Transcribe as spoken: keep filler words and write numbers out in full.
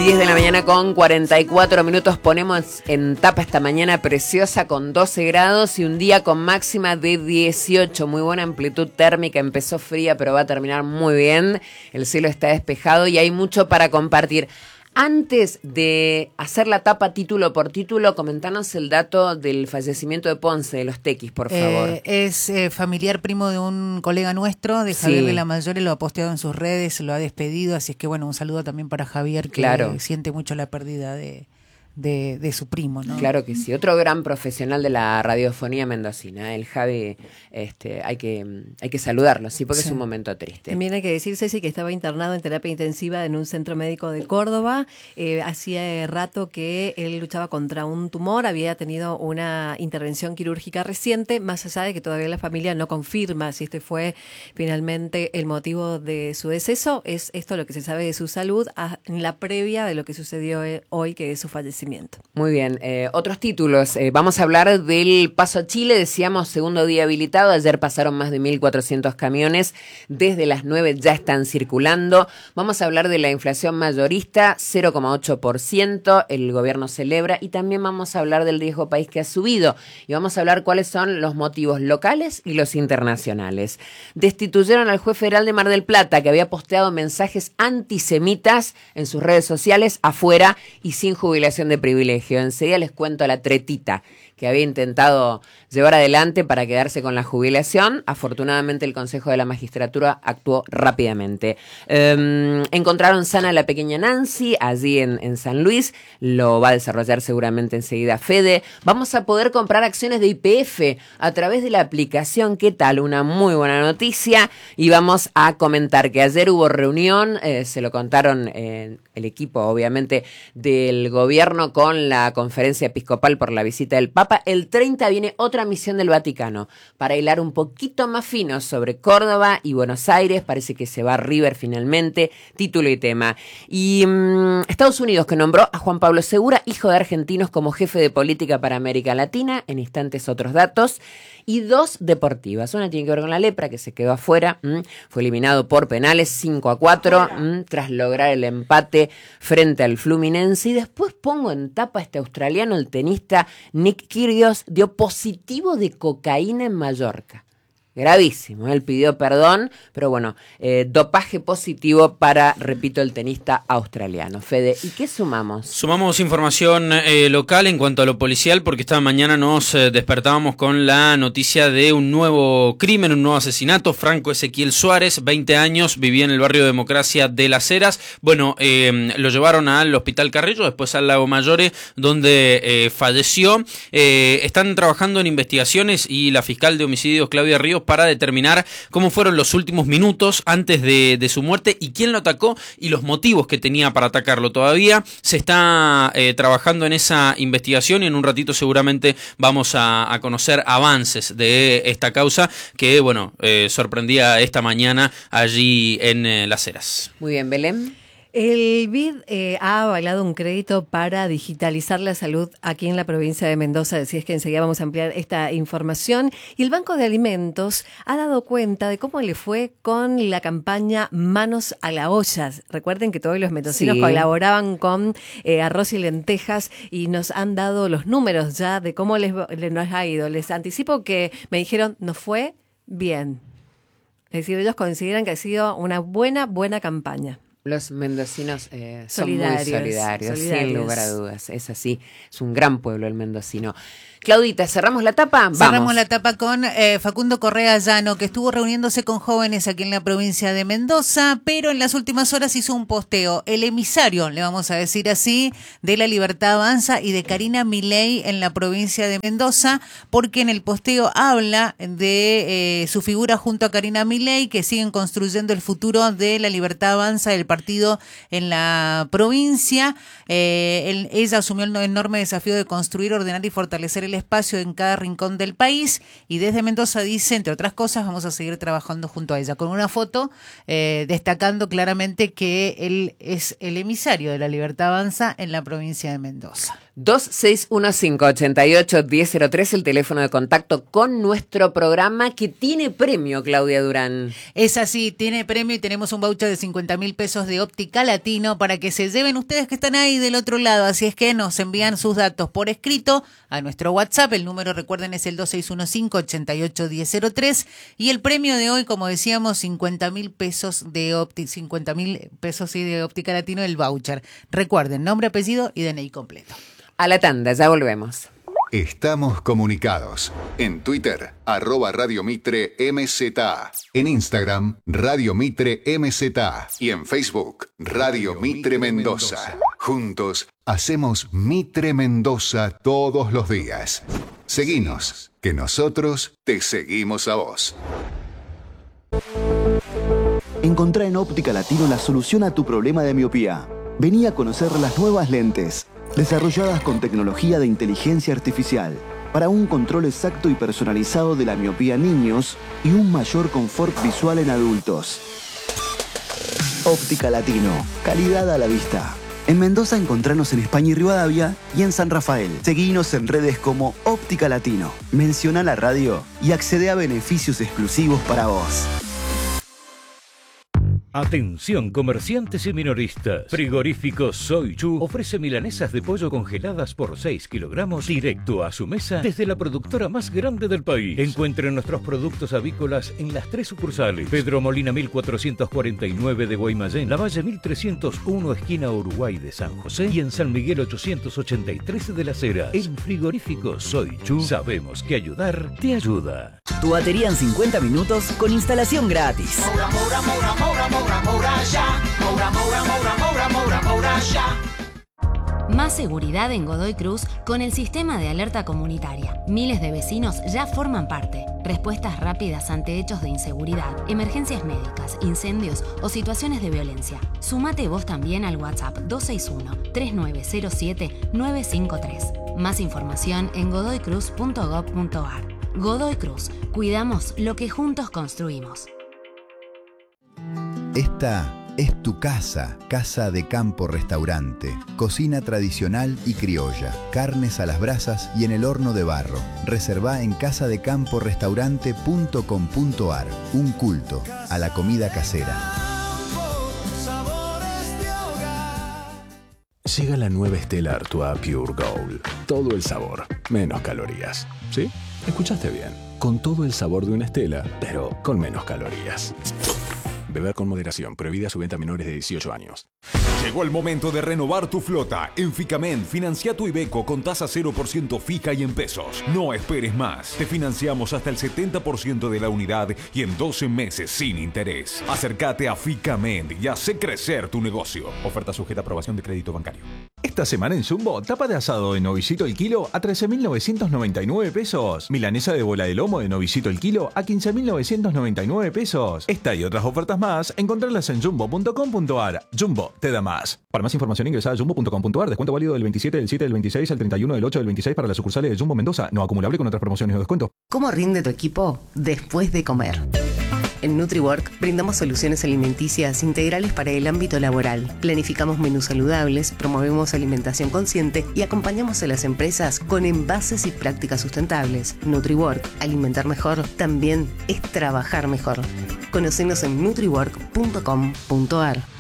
diez de la mañana con cuarenta y cuatro minutos. Ponemos en tapa esta mañana preciosa con doce grados y un día con máxima de dieciocho. Muy buena amplitud térmica. Empezó fría, pero va a terminar muy bien. El cielo está despejado y hay mucho para compartir. Antes de hacer la tapa título por título, comentanos el dato del fallecimiento de Ponce, de los Tequis, por favor. Eh, es eh, familiar primo de un colega nuestro, de Javier Sí. de la Mayore, lo ha posteado en sus redes, lo ha despedido, así es que bueno, un saludo también para Javier, que Claro. siente mucho la pérdida de, de, de su primo, ¿no? Claro que sí, otro gran profesional de la radiofonía mendocina, el Javi, este, hay que, hay que saludarlo, sí, porque Sí. es un momento triste. También hay que decir, Ceci, que estaba internado en terapia intensiva en un centro médico de Córdoba. Eh, hacía rato que él luchaba contra un tumor, había tenido una intervención quirúrgica reciente, más allá de que todavía la familia no confirma si este fue finalmente el motivo de su deceso. Es esto lo que se sabe de su salud a, en la previa de lo que sucedió eh, hoy, que es su fallecimiento. Muy bien, eh, otros títulos. Eh, vamos a hablar del Paso a Chile, decíamos segundo día habilitado. Ayer pasaron más de mil cuatrocientos camiones, desde las nueve ya están circulando. Vamos a hablar de la inflación mayorista, cero coma ocho por ciento, el gobierno celebra, y también vamos a hablar del riesgo país que ha subido. Y vamos a hablar cuáles son los motivos locales y los internacionales. Destituyeron al juez federal de Mar del Plata, que había posteado mensajes antisemitas en sus redes sociales, afuera y sin jubilación de privilegio. Enseguida les cuento la tretita que había intentado llevar adelante para quedarse con la jubilación. Afortunadamente el Consejo de la Magistratura actuó rápidamente. Eh, encontraron sana a la pequeña Nancy allí en, en San Luis. Lo va a desarrollar seguramente enseguida Fede. Vamos a poder comprar acciones de Y P F a través de la aplicación. ¿Qué tal? Una muy buena noticia. Y vamos a comentar que ayer hubo reunión, eh, se lo contaron eh, el equipo obviamente del gobierno con la conferencia episcopal por la visita del Papa. El treinta viene otra misión del Vaticano para hilar un poquito más fino sobre Córdoba y Buenos Aires. Parece que se va a River finalmente, título y tema. Y mmm, Estados Unidos, que nombró a Juan Pablo Segura, hijo de argentinos, como jefe de política para América Latina. En instantes otros datos. Y dos deportivas. Una tiene que ver con la lepra, que se quedó afuera. Mmm, fue eliminado por penales cinco a cuatro mmm, tras lograr el empate frente al Fluminense. Y después pongo en tapa a este australiano, el tenista Nick Kyrgios, dio positivo de cocaína en Mallorca. Gravísimo, él pidió perdón, pero bueno, eh, dopaje positivo para, repito, el tenista australiano. Fede, ¿y qué sumamos? Sumamos información eh, local en cuanto a lo policial, porque esta mañana nos eh, despertábamos con la noticia de un nuevo crimen, un nuevo asesinato. Franco Ezequiel Suárez, veinte años, vivía en el barrio Democracia de Las Heras. Bueno, eh, lo llevaron al Hospital Carrillo, después al Lago Mayore, donde eh, falleció. Eh, están trabajando en investigaciones y la fiscal de homicidios, Claudia Ríos, para determinar cómo fueron los últimos minutos antes de, de su muerte y quién lo atacó y los motivos que tenía para atacarlo. Todavía se está eh, trabajando en esa investigación y en un ratito seguramente vamos a, a conocer avances de esta causa que, bueno, eh, sorprendía esta mañana allí en eh, Las Heras. Muy bien, Belén. El B I D eh, ha avalado un crédito para digitalizar la salud aquí en la provincia de Mendoza, así es que enseguida vamos a ampliar esta información. Y el Banco de Alimentos ha dado cuenta de cómo le fue con la campaña Manos a la Olla. Recuerden que todos los mendocinos Sí. colaboraban con eh, arroz y lentejas y nos han dado los números ya de cómo les, les nos ha ido. Les anticipo que me dijeron, nos fue bien. Es decir, ellos consideran que ha sido una buena, buena campaña. Los mendocinos eh, son Solidarios, muy solidarios, solidarios. sin lugar a dudas. Es así, es un gran pueblo el mendocino. Claudita, ¿cerramos la tapa? Vamos. Cerramos la tapa con eh, Facundo Correa Llano, que estuvo reuniéndose con jóvenes aquí en la provincia de Mendoza, pero en las últimas horas hizo un posteo. El emisario, le vamos a decir así, de La Libertad Avanza y de Karina Milei en la provincia de Mendoza, porque en el posteo habla de eh, su figura junto a Karina Milei, que siguen construyendo el futuro de La Libertad Avanza, del partido en la provincia. Eh, él, ella asumió el enorme desafío de construir, ordenar y fortalecer el espacio en cada rincón del país, y desde Mendoza dice, entre otras cosas, vamos a seguir trabajando junto a ella, con una foto eh, destacando claramente que él es el emisario de La Libertad Avanza en la provincia de Mendoza. dos seis uno cinco, ocho ocho, uno cero cero tres, el teléfono de contacto con nuestro programa, que tiene premio, Claudia Durán. Es así, tiene premio y tenemos un voucher de cincuenta mil pesos pesos de Óptica Latino para que se lleven ustedes que están ahí del otro lado. Así es que nos envían sus datos por escrito a nuestro WhatsApp. El número, recuerden, es el dos seis uno cinco, ocho ocho uno cero cero tres. Y el premio de hoy, como decíamos, cincuenta mil pesos de Óptica, cincuenta mil pesos sí, de Óptica Latino, el voucher. Recuerden, nombre, apellido y D N I completo. A la tanda, ya volvemos. Estamos comunicados. En Twitter, arroba Radio Mitre M Z A. En Instagram, Radio Mitre M Z A. Y en Facebook, Radio Mitre Mendoza. Juntos, hacemos Mitre Mendoza todos los días. Seguinos, que nosotros te seguimos a vos. Encontrá en Óptica Latino la solución a tu problema de miopía. Vení a conocer las nuevas lentes, desarrolladas con tecnología de inteligencia artificial, para un control exacto y personalizado de la miopía en niños y un mayor confort visual en adultos. Óptica Latino, calidad a la vista. En Mendoza encontranos en España y Rivadavia y en San Rafael. Seguinos en redes como Óptica Latino. Menciona la radio y accede a beneficios exclusivos para vos. Atención comerciantes y minoristas. Frigorífico Soy Chu ofrece milanesas de pollo congeladas por seis kilogramos directo a su mesa desde la productora más grande del país. Encuentren nuestros productos avícolas en las tres sucursales: Pedro Molina mil cuatrocientos cuarenta y nueve de Guaymallén, La Valle mil trescientos uno esquina Uruguay de San José y en San Miguel ochocientos ochenta y tres de Las Heras. En Frigorífico Soy Chu sabemos que ayudar te ayuda. Tu batería en cincuenta minutos con instalación gratis. Moura, Moura, Moura, Moura, Moura, Moura, ya. Moura, Moura, Moura, Moura, Moura, Moura, ya. Más seguridad en Godoy Cruz con el sistema de alerta comunitaria. Miles de vecinos ya forman parte. Respuestas rápidas ante hechos de inseguridad, emergencias médicas, incendios o situaciones de violencia. Sumate vos también al WhatsApp dos seis uno, tres nueve cero siete, nueve cinco tres. Más información en godoy cruz punto gob punto ar. Godoy Cruz, cuidamos lo que juntos construimos. Esta es tu casa, Casa de Campo Restaurante. Cocina tradicional y criolla, carnes a las brasas y en el horno de barro. Reservá en casa de campo restaurante punto com punto ar. Un culto a la comida casera. Llega la nueva Stella Artois Pure Gold. Todo el sabor, menos calorías. ¿Sí? Escuchaste bien. Con todo el sabor de una Stella, pero con menos calorías. Beber con moderación. Prohibida su venta a menores de dieciocho años. Llegó el momento de renovar tu flota. En Ficamen, financia tu Iveco con tasa cero por ciento fija y en pesos. No esperes más. Te financiamos hasta el setenta por ciento de la unidad y en doce meses sin interés. Acércate a Ficamen y hace crecer tu negocio. Oferta sujeta a aprobación de crédito bancario. Esta semana en Jumbo, tapa de asado de novicito el kilo a trece mil novecientos noventa y nueve pesos. Milanesa de bola de lomo de novicito el kilo a quince mil novecientos noventa y nueve pesos. Esta y otras ofertas más, encontrarlas en jumbo punto com punto ar. Jumbo te da más. Para más información ingresa a jumbo punto com punto ar. Descuento válido del veintisiete del siete del veintiséis al treinta y uno del ocho del veintiséis para las sucursales de Jumbo Mendoza. No acumulable con otras promociones o descuento. ¿Cómo rinde tu equipo después de comer? En NutriWork brindamos soluciones alimenticias integrales para el ámbito laboral. Planificamos menús saludables, promovemos alimentación consciente y acompañamos a las empresas con envases y prácticas sustentables. NutriWork, alimentar mejor, también es trabajar mejor. Conocenos en nutriwork punto com punto ar.